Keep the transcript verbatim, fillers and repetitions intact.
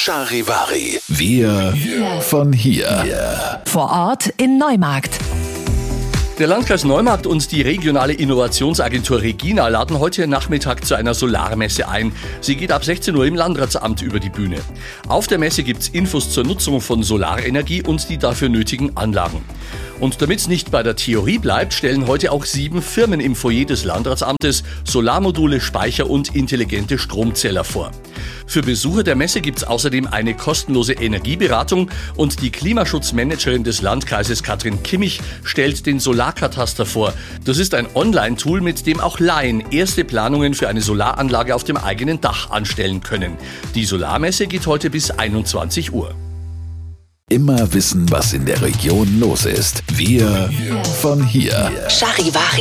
Charivari. Wir von hier. Vor Ort in Neumarkt. Der Landkreis Neumarkt und die regionale Innovationsagentur Regina laden heute Nachmittag zu einer Solarmesse ein. Sie geht ab sechzehn Uhr im Landratsamt über die Bühne. Auf der Messe gibt's Infos zur Nutzung von Solarenergie und die dafür nötigen Anlagen. Und damit es nicht bei der Theorie bleibt, stellen heute auch sieben Firmen im Foyer des Landratsamtes Solarmodule, Speicher und intelligente Stromzähler vor. Für Besucher der Messe gibt's außerdem eine kostenlose Energieberatung und die Klimaschutzmanagerin des Landkreises Katrin Kimmich stellt den Solarkataster vor. Das ist ein Online-Tool, mit dem auch Laien erste Planungen für eine Solaranlage auf dem eigenen Dach anstellen können. Die Solarmesse geht heute bis einundzwanzig Uhr. Immer wissen, was in der Region los ist. Wir von hier. Charivari.